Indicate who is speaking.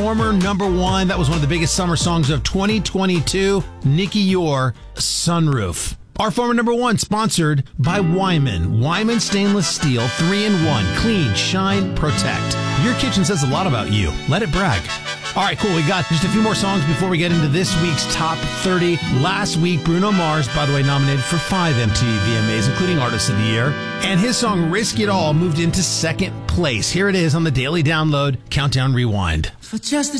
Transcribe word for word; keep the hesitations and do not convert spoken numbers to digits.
Speaker 1: former number one. That was one of the biggest summer songs of twenty twenty-two. Nicky Yor, Sunroof. Our former number one, sponsored by Wyman. Wyman Stainless Steel, three in one. Clean, shine, protect. Your kitchen says a lot about you. Let it brag. All right, cool. We got just a few more songs before we get into this week's top thirty. Last week, Bruno Mars, by the way, nominated for five M T V V M As, including Artist of the Year. And his song, Risk It All, moved into second place. Here it is on the Daily Download Countdown Rewind.
Speaker 2: For just